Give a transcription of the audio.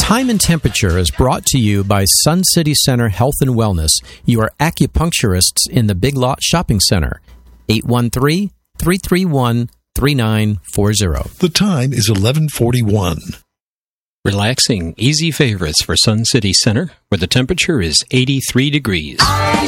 Time and Temperature is brought to you by Sun City Center Health and Wellness, your acupuncturists in the Big Lot Shopping Center. 813-331-3940. The time is 11:41. Relaxing, easy favorites for Sun City Center, where the temperature is 83 degrees. I